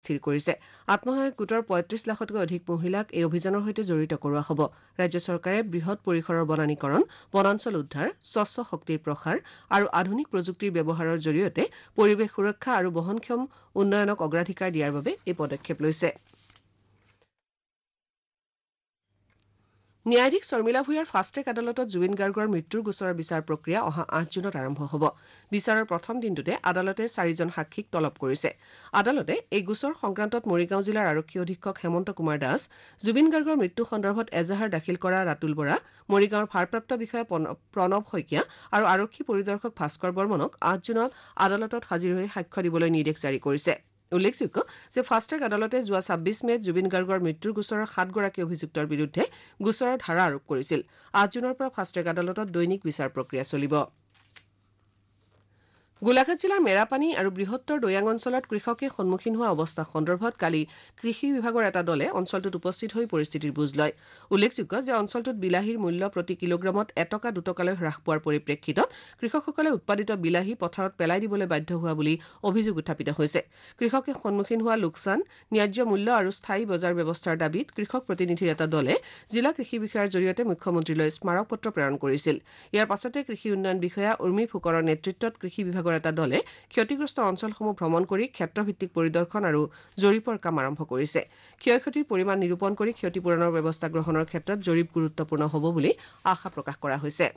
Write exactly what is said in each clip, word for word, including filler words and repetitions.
স্থিৰ কৰিছে আত্মসহায়ক গোটৰ পঁয়ত্ৰিশ লাখতকৈ অধিক মহিলাক এই অভিযানৰ সৈতে জড়িত কৰোৱা হ'ব ৰাজ্য চৰকাৰে বৃহৎ পৰিসৰৰ বনানীকৰণ বনাঞ্চল উদ্ধাৰ স্বচ্ছ শক্তিৰ প্ৰসাৰ আৰু আধুনিক প্ৰযুক্তিৰ ব্যৱহাৰৰ জৰিয়তে পৰিৱেশ সুৰক্ষা আৰু বহনক্ষম উন্নয়নক অগ্ৰাধিকাৰ দিয়াৰ বাবে এই পদক্ষেপ লৈছে ন্যায়াধীশ শৰ্মিলা ভূঞাৰ ফাষ্টেক আদালতত জুবিন গাৰ্গৰ মৃত্যুৰ গোচৰৰ বিচাৰ প্ৰক্ৰিয়া অহা আঠ জুনত আৰম্ভ হ'ব বিচাৰৰ প্ৰথম দিনটোতে আদালতে চাৰিজন সাক্ষীক তলব কৰিছে আদালতে এই গোচৰ সংক্ৰান্তত মৰিগাঁও জিলাৰ আৰক্ষী অধীক্ষক হেমন্ত কুমাৰ দাস জুবিন গাৰ্গৰ মৃত্যু সন্দৰ্ভত এজাহাৰ দাখিল কৰা ৰাতুল বৰা মৰিগাঁৱৰ ভাৰপ্ৰাপ্ত বিষয়া প্ৰণৱ শইকীয়া আৰু আৰক্ষী পৰিদৰ্শক ভাস্কৰ বৰ্মনক আঠ জুনত আদালতত হাজিৰ হৈ সাক্ষ্য দিবলৈ নিৰ্দেশ জাৰি কৰিছে উল্লেখযোগ্য যে ফাষ্টেক আদালতে যোৱা ছাব্বিশ মেত জুবিন গাৰ্গৰ মৃত্যুৰ গোচৰৰ সাতগৰাকী অভিযুক্তৰ বিৰুদ্ধে গোচৰৰ ধাৰা আৰোপ কৰিছিল আঠ জুনৰ পৰা ফাষ্টেক আদালতত দৈনিক বিচাৰ প্ৰক্ৰিয়া চলিব গোলাঘাট জিলাৰ মেৰাপানী আৰু বৃহত্তৰ দৈয়াং অঞ্চলত কৃষকে সন্মুখীন হোৱা অৱস্থা সন্দৰ্ভত কালি কৃষি বিভাগৰ এটা দলে অঞ্চলটোত উপস্থিত হৈ পৰিস্থিতিৰ বুজ লয় উল্লেখযোগ্য যে অঞ্চলটোত বিলাহীৰ মূল্য প্ৰতি কিলোগ্ৰামত এটকা দুটকালৈ হ্ৰাস পোৱাৰ পৰিপ্ৰেক্ষিতত কৃষকসকলে উৎপাদিত বিলাহী পথাৰত পেলাই দিবলৈ বাধ্য হোৱা বুলি অভিযোগ উত্থাপিত হৈছে কৃষকে সন্মুখীন হোৱা লোকচান ন্যায্য মূল্য আৰু স্থায়ী বজাৰ ব্যৱস্থাৰ দাবীত কৃষক প্ৰতিনিধিৰ এটা দলে জিলা কৃষি বিষয়াৰ জৰিয়তে মুখ্যমন্ত্ৰীলৈ স্মাৰক পত্ৰ প্ৰেৰণ কৰিছিল ইয়াৰ পাছতে কৃষি উন্নয়ন বিষয়া উৰ্মি ফুকৰৰ নেতৃত্বত কৃষি বিভাগৰ এটা দলে ক্ষতিগ্ৰস্ত অঞ্চলসমূহ ভ্ৰমণ কৰি ক্ষেত্ৰভিত্তিক পৰিদৰ্শন আৰু জৰীপৰ কাম আৰম্ভ কৰিছে ক্ষয় ক্ষতিৰ পৰিমাণ নিৰূপণ কৰি ক্ষতিপূৰণৰ ব্যৱস্থা গ্ৰহণৰ ক্ষেত্ৰত জৰীপ গুৰুত্বপূৰ্ণ হ'ব বুলি আশা প্ৰকাশ কৰা হৈছে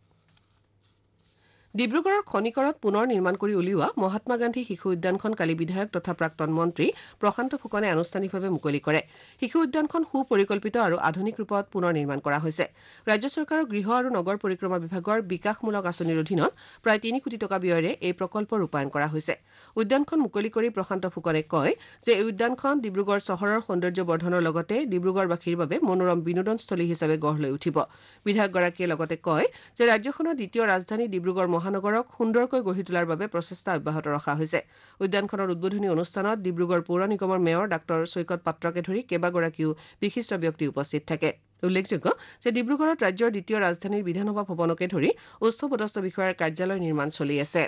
ডিব্ৰুগড়ৰ খনিকৰত পুনৰ নিৰ্মাণ কৰি উলিওৱা মহাত্মা গান্ধী শিশু উদ্যানখন কালি বিধায়ক তথা প্ৰাক্তন মন্ত্ৰী প্ৰশান্ত ফুকনে আনুষ্ঠানিকভাৱে মুকলি কৰে শিশু উদ্যানখন সুপৰিকল্পিত আৰু আধুনিক ৰূপত পুনৰ নিৰ্মাণ কৰা হৈছে ৰাজ্য চৰকাৰৰ গৃহ আৰু নগৰ পৰিক্ৰমা বিভাগৰ বিকাশমূলক আঁচনিৰ অধীনত প্ৰায় তিনি কোটি টকা ব্যয়েৰে এই প্ৰকল্প ৰূপায়ণ কৰা হৈছে উদ্যানখন মুকলি কৰি প্ৰশান্ত ফুকনে কয় যে এই উদ্যানখন ডিব্ৰুগড় চহৰৰ সৌন্দৰ্য বৰ্ধনৰ লগতে ডিব্ৰুগড়বাসীৰ বাবে মনোৰম বিনোদনস্থলী হিচাপে গঢ় লৈ উঠিব বিধায়কগৰাকীয়ে লগতে কয় যে ৰাজ্যখনৰ দ্বিতীয় ৰাজধানী ডিব্ৰুগড় মহানগৰক সুন্দৰকৈ গঢ়ি তোলাৰ বাবে প্ৰচেষ্টা অব্যাহত ৰখা হৈছে উদ্যানখনৰ উদ্বোধনী অনুষ্ঠানত ডিব্ৰুগড় পৌৰ নিগমৰ মেয়ৰ ডাক্তৰ সৈকত পাত্ৰকে ধৰি কেইবাগৰাকীও বিশিষ্ট ব্যক্তি উপস্থিত থাকে উল্লেখযোগ্য যে ডিব্ৰুগড়ত ৰাজ্যৰ দ্বিতীয় ৰাজধানীৰ বিধানসভা ভৱনকে ধৰি উচ্চপদস্থ বিষয়াৰ কাৰ্যালয় নিৰ্মাণ চলি আছে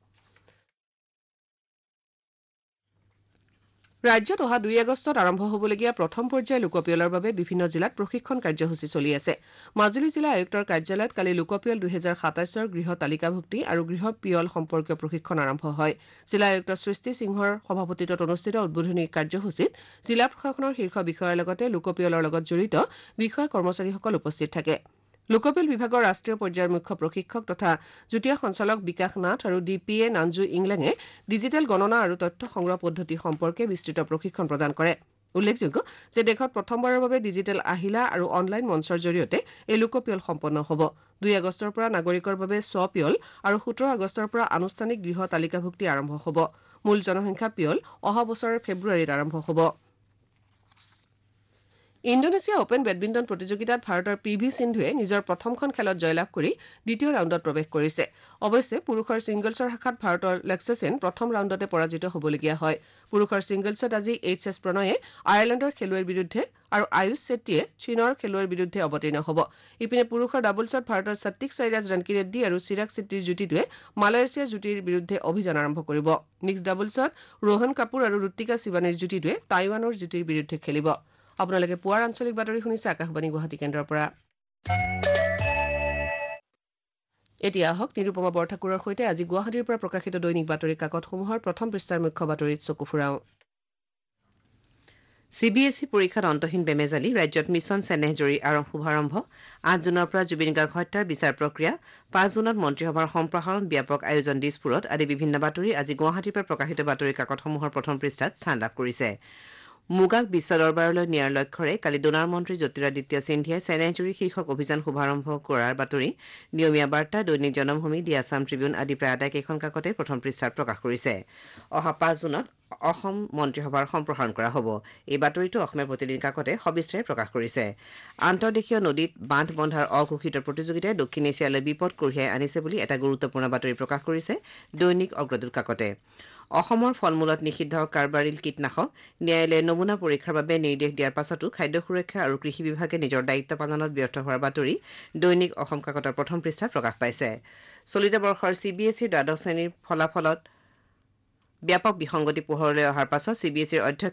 ৰাজ্যত অহা দুই আগষ্টত আৰম্ভ হ'বলগীয়া প্ৰথম পৰ্যায়ৰ লোকপিয়লৰ বাবে বিভিন্ন জিলাত প্ৰশিক্ষণ কাৰ্যসূচী চলি আছে মাজুলী জিলা আয়ুক্তৰ কাৰ্যালয়ত কালি লোকপিয়ল দুহেজাৰ সাতাইশৰ গৃহ তালিকাভুক্তি আৰু গৃহ পিয়ল সম্পৰ্কীয় প্ৰশিক্ষণ আৰম্ভ হয় জিলা আয়ুক্ত সৃষ্টি সিংহৰ সভাপতিত্বত অনুষ্ঠিত উদ্বোধনী কাৰ্যসূচীত জিলা প্ৰশাসনৰ শীৰ্ষ বিষয়াৰ লগতে লোকপিয়লৰ লগত জড়িত বিষয়া কৰ্মচাৰীসকল উপস্থিত থাকে লোকপিয়ল বিভাগৰ ৰাষ্ট্ৰীয় পৰ্যায়ৰ মুখ্য প্ৰশিক্ষক তথা যুটীয়া সঞ্চালক বিকাশ নাথ আৰু ডি পি এ নানজু ইংলেঙে ডিজিটেল গণনা আৰু তথ্য সংগ্ৰহ পদ্ধতি সম্পৰ্কে বিস্তৃত প্ৰশিক্ষণ প্ৰদান কৰে উল্লেখযোগ্য যে দেশত প্ৰথমবাৰৰ বাবে ডিজিটেল আহিলা আৰু অনলাইন মঞ্চৰ জৰিয়তে এই লোকপিয়ল সম্পন্ন হ'ব দুই আগষ্টৰ পৰা নাগৰিকৰ বাবে স্বপিয়ল আৰু সোতৰ আগষ্টৰ পৰা আনুষ্ঠানিক গৃহ তালিকাভুক্তি আৰম্ভ হ'ব মূল জনসংখ্যা পিয়ল অহা বছৰৰ ফেব্ৰুৱাৰীত আৰম্ভ হ'ব ইণ্ডোনেছিয়া অপেন বেডমিণ্টন প্ৰতিযোগিতাত ভাৰতৰ পি ভি সিন্ধুৱে নিজৰ প্ৰথমখন খেলত জয়লাভ কৰি দ্বিতীয় ৰাউণ্ডত প্ৰৱেশ কৰিছে অৱশ্যে পুৰুষৰ ছিংগলছৰ শাখাত ভাৰতৰ লক্ষ্য সেন প্ৰথম ৰাউণ্ডতে পৰাজিত হ'বলগীয়া হয় পুৰুষৰ ছিংগলছত আজি এইচ এছ প্ৰণয়ে আয়াৰলেণ্ডৰ খেলুৱৈৰ বিৰুদ্ধে আৰু আয়ুষ ছেট্টীয়ে চীনৰ খেলুৱৈৰ বিৰুদ্ধে অৱতীৰ্ণ হ'ব ইপিনে পুৰুষৰ ডাবলছত ভাৰতৰ সত্বিক সাইৰাজ ৰাণকিৰেড্ডী আৰু চিৰাগ ছেট্টীৰ যুটিটোৱে মালয়েছিয়াৰ যুটিৰ বিৰুদ্ধে অভিযান আৰম্ভ কৰিব মিক্সড ডাবলছত ৰোহন কাপুৰ আৰু ঋতিকা শিৱানীৰ যুটিটোৱে টাইৱানৰ যুটিৰ বিৰুদ্ধে খেলিব আপোনালোকে পুৱাৰ আঞ্চলিক বাতৰি শুনিছে আকাশবাণী গুৱাহাটী কেন্দ্ৰৰ পৰা এতিয়া আহক নিৰুপমা বৰঠাকুৰৰ সৈতে আজি গুৱাহাটীৰ পৰা প্ৰকাশিত দৈনিক বাতৰি কাকতসমূহৰ প্ৰথম পৃষ্ঠাৰ মুখ্য বাতৰিত চকু ফুৰাওঁ চি বি এছ ই পৰীক্ষাত অন্তহীন বেমেজালি ৰাজ্যত মিছন চেনেহজুৰি শুভাৰম্ভ আঠ জুনৰ পৰা জুবিন গাৰ্গ হত্যাৰ বিচাৰ প্ৰক্ৰিয়া পাঁচ জুনত মন্ত্ৰীসভাৰ সম্প্ৰসাৰণ ব্যাপক আয়োজন দিছপুৰত আদি বিভিন্ন বাতৰি আজি গুৱাহাটীৰ পৰা প্ৰকাশিত বাতৰি কাকতসমূহৰ প্ৰথম পৃষ্ঠাত স্থান লাভ কৰিছে মুগাক বিশ্ব দৰবাৰলৈ নিয়াৰ লক্ষ্যৰে কালি ডোনাৰ মন্ত্ৰী জ্যোতিৰাদিত্য সিন্ধিয়াই চেনেহজুৰি শীৰ্ষক অভিযান শুভাৰম্ভ কৰাৰ বাতৰি নিয়মীয়া বাৰ্তা দৈনিক জনমভূমি দি আছাম ট্ৰিবিউন আদি প্ৰায় আটাইকেইখন কাকতে প্ৰথম পৃষ্ঠাত প্ৰকাশ কৰিছে অহা পাঁচ জুনত অসম মন্ত্ৰীসভাৰ সম্প্ৰসাৰণ কৰা হ'ব এই বাতৰিটো অসমীয়া প্ৰতিদিন কাকতে সবিস্তাৰে প্ৰকাশ কৰিছে আন্তঃদেশীয় নদীত বান্ধ বন্ধাৰ অঘোষিত প্ৰতিযোগিতাই দক্ষিণ এছিয়ালৈ বিপদ কঢ়িয়াই আনিছে বুলি এটা গুৰুত্বপূৰ্ণ বাতৰি প্ৰকাশ কৰিছে দৈনিক অগ্ৰদূত কাকতে অসমৰ ফলমূলত নিষিদ্ধ কাৰ্বাৰিল কীটনাশক ন্যায়ালয়ে নমুনা পৰীক্ষাৰ বাবে নিৰ্দেশ দিয়াৰ পাছতো খাদ্য সুৰক্ষা আৰু কৃষি বিভাগে নিজৰ দায়িত্ব পালনত ব্যৰ্থ হোৱাৰ বাতৰি দৈনিক অসম কাকতৰ প্ৰথম পৃষ্ঠাত প্ৰকাশ পাইছে চলিত বৰ্ষৰ চি বি এছ ইৰ দ্বাদশ শ্ৰেণীৰ ফলাফলত ব্যাপক বিসংগতি পোহৰলৈ অহাৰ পাছত চি বি এছ ইৰ অধ্যক্ষ